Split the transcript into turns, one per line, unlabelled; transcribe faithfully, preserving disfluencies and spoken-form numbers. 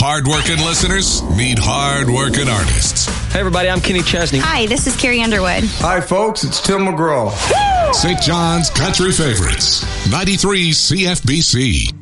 hard-working listeners meet hard-working artists.
Hey, everybody, I'm Kenny Chesney.
Hi, this is Carrie Underwood.
Hi, folks, it's Tim McGraw.
Saint John's Country Favorites, ninety-three C F B C.